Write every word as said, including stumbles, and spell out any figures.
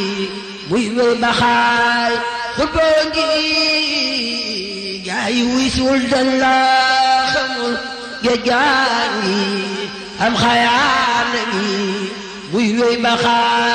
muy wéy ba xaay xutboo ngi gaay wuy suul dan la xamul géej gaa ngi am xayaam na ngi muy wéy ba xaay